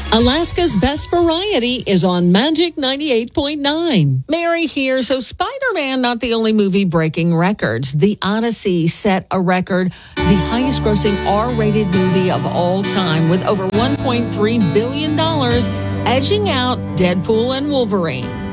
Alaska's Best Variety is on Magic 98.9. Mary here. So Spider-Man, not the only movie breaking records. The Odyssey set a record, the highest grossing R-rated movie of all time with over $1.3 billion, edging out Deadpool and Wolverine.